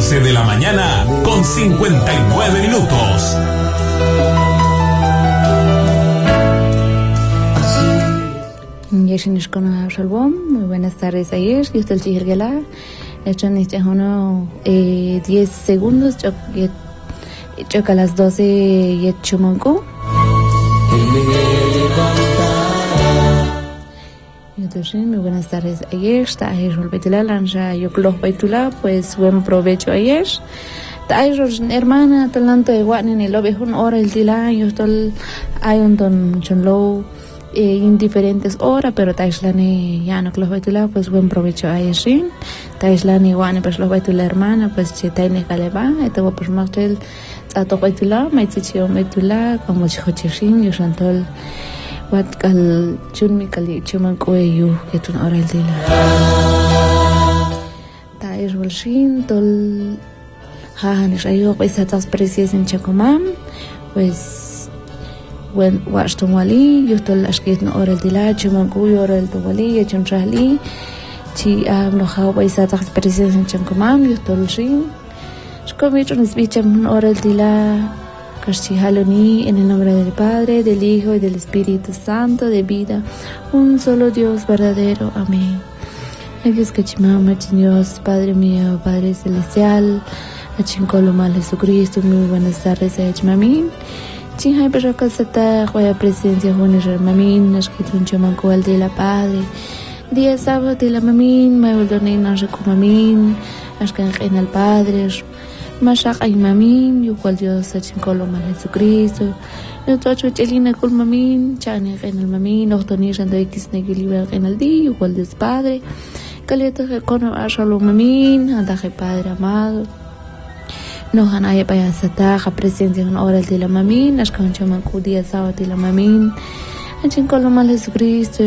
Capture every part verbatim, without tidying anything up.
once de la mañana con cincuenta y nueve minutos. Muy buenas tardes ayer, yo estoy el Chihirgela. Esto en este uno diez segundos, yo a las doce y chumanco. Entonces, muy buenas tardes ayer, está ayer el Betula, lanza yo los Betula, pues buen provecho ayer. Ayer hermana, talento de Guan en el lobby, una hora el tila, yo estoy hay un don chonlo. Eh, en diferentes horas, pero Taislani ya no los Betula, pues buen provecho a Yeshin. Taislani igual, pues los Betula hermana, pues si tiene caleba, esto pues más del Tato Betula, me chichio Betula, como chico chishin, yo santol, what cal chunmi cali chuman cuello, que tú no el dila. Tais bolshin, tol, jahan, rayo, pues atas precios en Chacomam, pues. When watch to wali, you told us get no oral dila, chumanku, oral to wali, chun rali, chi am no how by satas presidents in chankumam, you told shin. Scomit on speech am oral dila, casti haloni, en el nombre del Padre, del Hijo y del Espíritu Santo, de vida, un solo Dios verdadero. Amén. Dios que chimama, Dios, Padre mío, Padre celestial, a chincoloma Jesucristo, muy buenas tardes, a chimamín. Chinhay pero casata juega presencia junir mamin nas que tuncho mancoal de la padre día sábado de la mamin me voldoné nas con mamin as que en el padre masak ay mamin yo cual Dios a chincolo mal Jesucristo yo tocho chelina con mamin chane en el mamin octoni rando x negiliber en el día yo cual Dios padre caleta que con a solo mamin anda que padre amado. No hanaya para sata a presencia en hora de la mamin, las canchas mancudías sábado de la mamin, en coloma Jesucristo,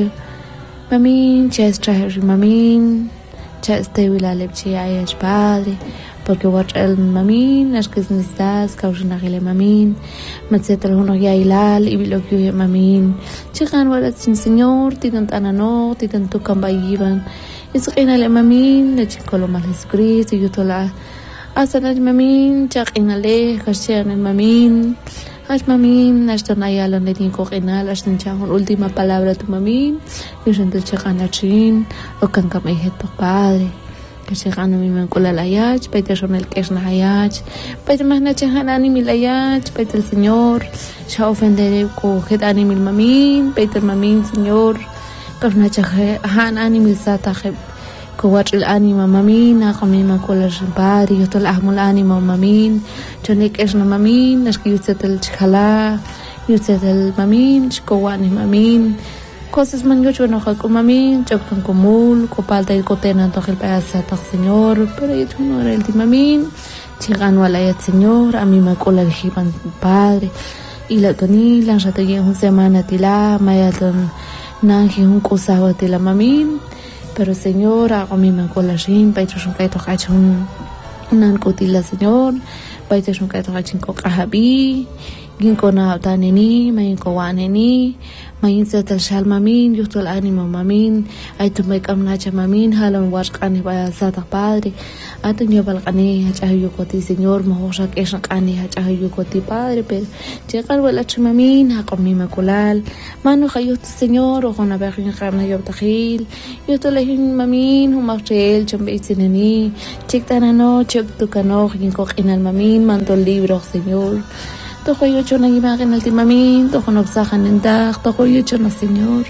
mamin, chas traje mamin, chas te vila lepche ayas padre, porque watch el mamin, las que necesitas, causan a la mamin, matzeta uno ya hilal, y lo que mamin, chican walat sin señor, titan tanano, titan tu cambayivan, es que en el mamin, la coloma Jesucristo, yo tola. Asan mamin, chak inale, kasyan el mamin, as mamin, hasta nayalo na din ko kinal, hasta chakon última palabra tu mamin, yung santo chakan na chin, o kang kamay pa padre, kasi kano mi man kulalayach, paita son el kes na hayach, paita mas na chakan ani milayach, paita el señor, siya ofendere ko kitani mil mamin, paita el mamin, señor, kas na chakan ani mil satakib, Kowach el ánima mamin, a comima colas padre, yo tol ahmul ánima mamin, chonek es no mamin, es que usted el chala, usted el mamin, chkowani mamin, cosas man yo no con mamin, chokton comul, copalta el cotena toque para satak señor, pero yo no era el de mamin, chigan wala ya señor, a mí me cola el jiban padre, y la toni, la rataye un semana tila, mayaton, nanji un cosaba tila mamin, pero señor, hago mi mancola shin, paito son kaito kachon nan kutila señor, paito son kaito kachin ko kahabi, gin ko na taneni, mayin ko waneni, mayin sa tal shal mamin, yuhtol animo mamin, ay tumay kam nacha mamin, halon wash kani baya sa ta padre, ato nyo bal kani hachahayo ko ti señor, mahosak esang kani hachahayo ko ti padre, pero chekan wala cha mamin, hako mi makulal, mano kayo ti señor, o kona bakin kam na yob takhil, yuhtol ahin mamin, humakrel, chombe itinani, chek tanano, chek tukano, gin ko kinal mamin, mantol libro, señor, Toko yo cho nang imagen al timamin, toko nagsakan ng dak, toko yo cho na señor.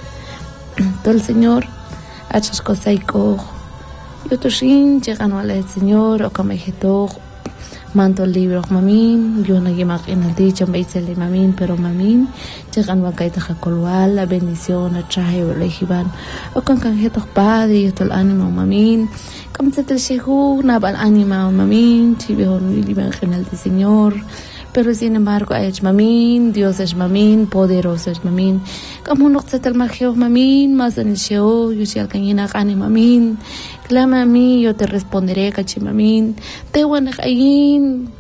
Tol señor, achas ko say ko. Yo to shin, chekan wala el señor, o kamay hitok. Mantol libro mamin, yo nang imagen al di, chambay sali mamin, pero mamin, chekan wakay takakulwal, la bendición, at trahe wala hiban. O kang kang hitok padre, yo tol animo mamin. Kam sa tel shehu, nabal anima mamin, chibihon imagen al di señor. Pero sin embargo, ay mamin, Dios es mamin, poderoso es mamin. Como no se tal magio mamin, más en el show, yo si alguien gane mamin. Clama a mí, yo te responderé, cachi mamin. Te van a caer,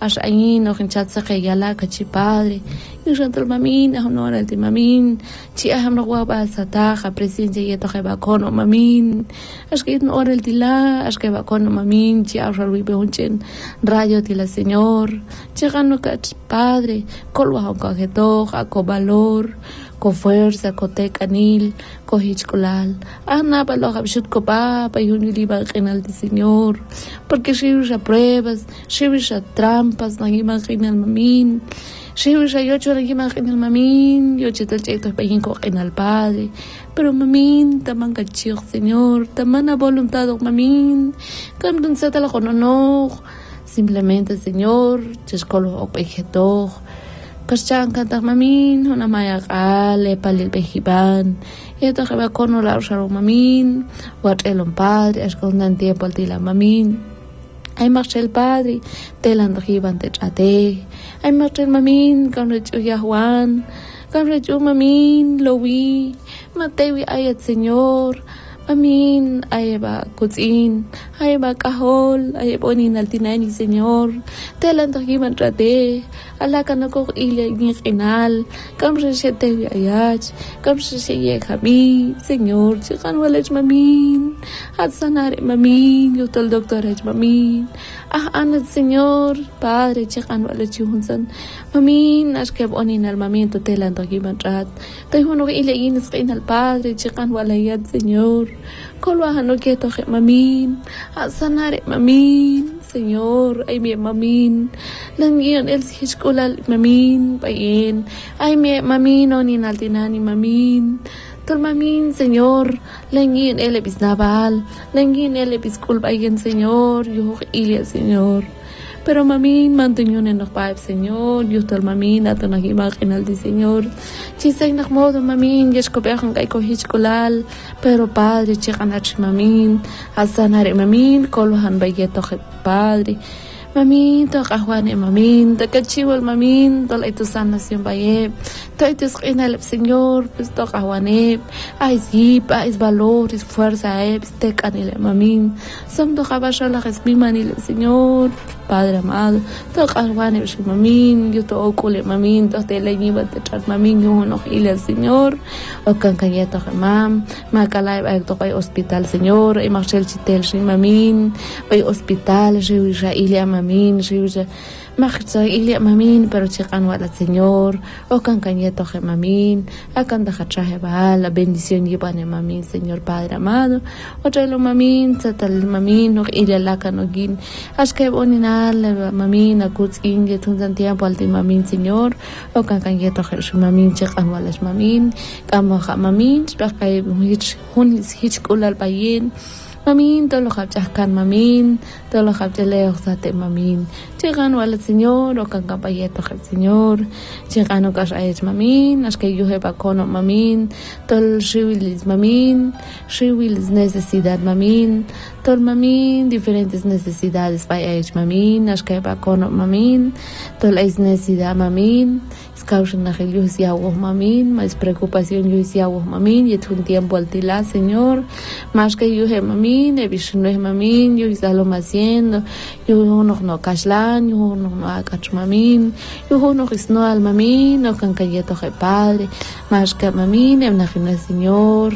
ashain o hinchat se yala kachi padre y rantul mamin honor al mamin chi aham no waba sataja presidencia yeto heba kono mamin ashkit no oral dila ashkeba kono mamin chi ahra lui beunchen radio dila señor chi gano kach padre kolwa honka geto ko valor con fuerza, con tecanil, con hichcolal. Ana pa lo habshut ko pa pa yun liba kinal di Señor. Porque siya siya pruebas, siya siya trampas, naging kinal mamin. Siya siya yocho naging kinal mamin, yocho tal cheto pa yin ko kinal Padre. Pero mamin, tamang kachiyok Señor, tamang na voluntadok mamin. Kam dun sa tala kononok. Simplemente Señor, cheskolo ok pejetok. Kaschan kantang mamin, una maya kale, palil behiban. Ito kaba kono la usaro mamin, wat elon padre, escondan tiempo al tila mamin. Ay marchel padre, telan hiban te chate. Ay marchel mamin, kamrechu yahuan, kamrechu mamin, lowi, matewi ayat señor. Mamin, ayeba kutzin, ayeba kahol, ayeba onin altinani señor. Telan hiban chate. Ala ka na ko ilya ni kinal kam se te ayach kam se ye khabi señor chikan walaj mamin at sanare mamin yo tol doctor aj mamin ah anat señor padre chikan walaj hunsan mamin askeb onin al mamin to telan to giban rat tay hono ilya inis kinal padre chikan walayat señor kolwa hano ke to mamin at sanare mamin Señor, ay mi mamin, langian el hiskulal mamin, payin, ay mi mamin, onin altinani mamin, tol mamin, Señor, langian el episnabal, langian el episkul payin, Señor, yo ilia, Señor. Pero mamin, mantuñon en los paip, Señor, yo tol mamin, ato nagimakinal di Señor. Chisay nakmodo mamin, yeskobejan kay ko hiskulal, pero Padre, chikanach mamin, asanare mamin, kolohan bayeto Padre. Mamin, to kahwane mamin, to kachiwal mamin, to la ito sanas yung bayeb, to ito skinalap Señor, pues to kahwane, ay zip, ay valor, is fuerza, ay tek anile mamin, som to kabasho la kesmi manile Señor, Padre amado, to kahwane si mamin, yo to okule mamin, to te la niba te chat mamin, yo no ile Señor, o kan kanyeto ke mam, makalay ay to kay hospital Señor, ay marshal chitel si mamin, ay hospital, si wisha ile mamin, siya makita ilia mamin, pero chikan wala Señor, o kan kanyeto ke mamin, akan dakatrahe ba, la bendición yiba ni mamin, Señor Padre amado, o chaylo mamin, satal mamin, o ilia lakan o gin, askay boninal, mamin, akuts inge, tunsan tiempo alti mamin, Señor, o kan kanyeto ke mamin, chikan wala mamin, kamo ka mamin, bakay hich, hunis hich kulal payin, mamin, todo lo kapchahkan mamin, todo lo kapchaleo sate mamin. Chikan wala Señor, o kan kapayeto el Señor. Chikan o kasayet mamin, as que yo hepa kono mamin, tol shiwilis mamin, shiwilis necesidad mamin, tol mamin, diferentes necesidades para ech mamin, as que hepa kono mamin, tol es necesidad mamin. Causan na yo decía vos mamin, más preocupación yo decía vos mamin, y es un tiempo al tila Señor, más que yo he mamin, he visto no es mamin, yo está lo más haciendo, yo no no caslan, yo no no acach mamin, yo no es no al mamin, no can cayeto he padre, más que mamin, he na Señor,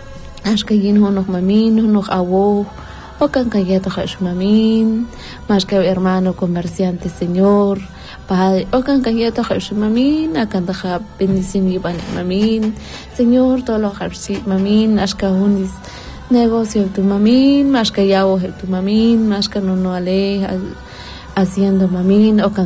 más que yin no mamin, no awo, o can cayeto he mamin, más que hermano comerciante Señor. Padre, o kan kanyeto khashi mamin, akan dakha bendición yiban mamin, Señor, todo lo khashi mamin, ashka hunis negocio tu mamin, más que yawo tu mamin, más que no no ale haciendo mamin, o kan